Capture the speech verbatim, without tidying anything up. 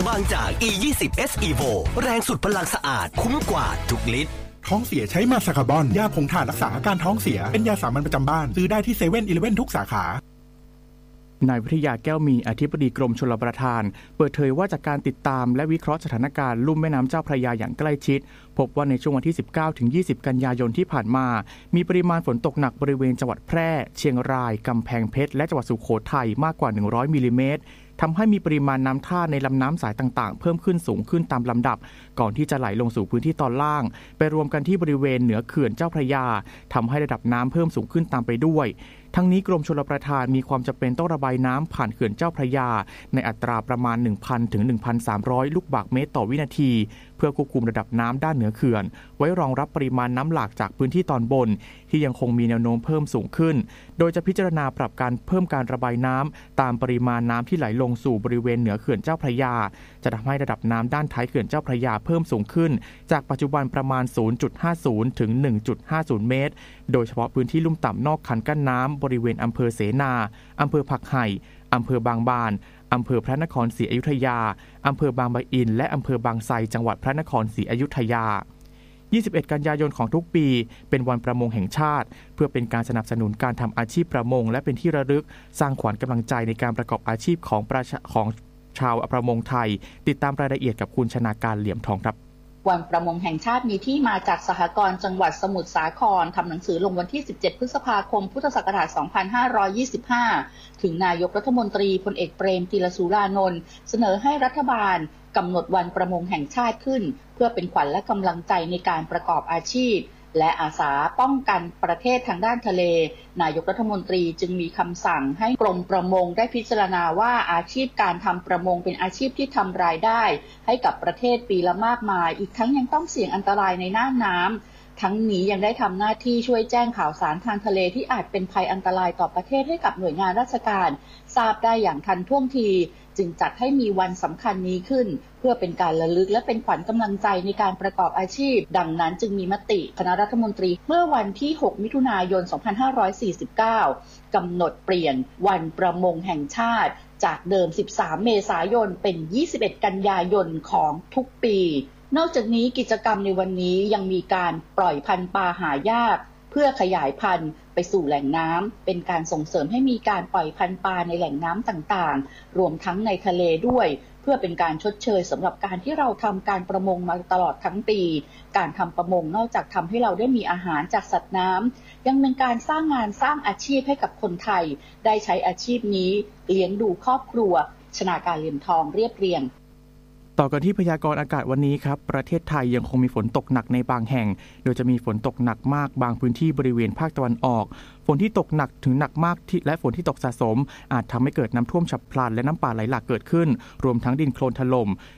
บางจาก อี ยี่สิบ เอส Evo แรงสุดพลังสะอาดคุ้มกว่าทุกลิตรท้องเสียใช้มาสคาร์บอนยาผงถ่านรักษาอาการท้องเสียเป็นยาสามัญประจำบ้านซื้อได้ที่เซเว่นอีเลฟเว่นทุกสาขานายวิทยาแก้วมีอธิบดีกรมชลประทานเปิดเผยว่าจากการติดตามและวิเคราะห์สถานการณ์ลุ่มแม่น้ำเจ้าพระยาอย่างใกล้ชิดพบว่าในช่วงวันที่ สิบเก้าถึงยี่สิบ กันยายนที่ผ่านมามีปริมาณฝนตกหนักบริเวณจังหวัดแพร่เชียงรายกำแพงเพชรและจังหวัดสุโขทัยมากกว่าหนึ่งร้อยมิลลิเมตรทำให้มีปริมาณน้ำท่าในลำน้ำสายต่างๆเพิ่มขึ้นสูงขึ้นตามลำดับก่อนที่จะไหลลงสู่พื้นที่ตอนล่างไปรวมกันที่บริเวณเหนือเขื่อนเจ้าพระยาทำให้ระดับน้ำเพิ่มสูงขึ้นตามไปด้วยทั้งนี้กรมชลประทานมีความจำเป็นต้องระบายน้ำผ่านเขื่อนเจ้าพระยาในอัตราประมาณ หนึ่งพัน ถึง หนึ่งพันสามร้อย ลูกบาศก์เมตรต่อวินาทีเพื่อควบคุมระดับน้ำด้านเหนือเขื่อนไว้รองรับปริมาณน้ำหลากจากพื้นที่ตอนบนที่ยังคงมีแนวโน้มเพิ่มสูงขึ้นโดยจะพิจารณาปรับการเพิ่มการระบายน้ำตามปริมาณน้ำที่ไหลลงสู่บริเวณเหนือเขื่อนเจ้าพระยาจะทำให้ระดับน้ำด้านท้ายเขื่อนเจ้าพระยาเพิ่มสูงขึ้นจากปัจจุบันประมาณ ศูนย์จุดห้าศูนย์ ถึง หนึ่งจุดห้าศูนย์ เมตรโดยเฉพาะพื้นที่ลุ่มต่ำนอกคันกั้นน้ำบริเวณอำเภอเสนาอำเภอผักไห่อำเภอบางบานอำเภอพระนครศรีอยุธยาอำเภอบางปะอินและอำเภอบางไทรจังหวัดพระนครศรีอยุธยายี่สิบเอ็ด กันยายนของทุกปีเป็นวันประมงแห่งชาติเพื่อเป็นการสนับสนุนการทำอาชีพประมงและเป็นที่ระลึกสร้างขวัญกำลังใจในการประกอบอาชีพของประชาของชาวประมงไทยติดตามรายละเอียดกับคุณชนาการเหลี่ยมทองครับวันประมงแห่งชาติมีที่มาจากสหกรณ์จังหวัดสมุทรสาครทำหนังสือลงวันที่สิบเจ็ดพฤษภาคมพุทธศักราชสองพันห้าร้อยยี่สิบห้าถึงนายกรัฐมนตรีพลเอกเปรมติลสุรานนท์เสนอให้รัฐบาลกำหนดวันประมงแห่งชาติขึ้นเพื่อเป็นขวัญและกำลังใจในการประกอบอาชีพและอาสาป้องกันประเทศทางด้านทะเลนายกรัฐมนตรีจึงมีคำสั่งให้กรมประมงได้พิจารณาว่าอาชีพการทำประมงเป็นอาชีพที่ทำรายได้ให้กับประเทศปีละมากมายอีกทั้งยังต้องเสี่ยงอันตรายในหน้าน้ำทั้งนี้ยังได้ทำหน้าที่ช่วยแจ้งข่าวสารทางทะเลที่อาจเป็นภัยอันตรายต่อประเทศให้กับหน่วยงานราชการทราบได้อย่างทันท่วงทีจึงจัดให้มีวันสำคัญนี้ขึ้นเพื่อเป็นการระลึกและเป็นขวัญกำลังใจในการประกอบอาชีพดังนั้นจึงมีมติคณะรัฐมนตรีเมื่อวันที่หกมิถุนายนสองพันห้าร้อยสี่สิบเก้ากำหนดเปลี่ยนวันประมงแห่งชาติจากเดิมสิบสามเมษายนเป็นยี่สิบเอ็ดกันยายนของทุกปีนอกจากนี้กิจกรรมในวันนี้ยังมีการปล่อยพันธุ์ปลาหายากเพื่อขยายพันธุ์ไปสู่แหล่งน้ำเป็นการส่งเสริมให้มีการปล่อยพันธุ์ปลาในแหล่งน้ำต่างๆรวมทั้งในทะเลด้วยเพื่อเป็นการชดเชยสำหรับการที่เราทำการประมงมาตลอดทั้งปีการทำประมงนอกจากทำให้เราได้มีอาหารจากสัตว์น้ำยังเป็นการสร้างงานสร้างอาชีพให้กับคนไทยได้ใช้อาชีพนี้เลี้ยงดูครอบครัวชนาการเหลี่ยมทองเรียบเรียงต่อกันที่พยากรณ์อากาศวันนี้ครับประเทศไทยยังคงมีฝนตกหนักในบางแห่งโดยจะมีฝนตกหนักมากบางพื้นที่บริเวณภาคตะวันออกฝนที่ตกหนักถึงหนักมากที่และฝนที่ตกสะสมอาจทำให้เกิดน้ำท่วมฉับพลันและน้ำป่าไหลหลากเกิดขึ้นรวมทั้งดินโคลนถล่ม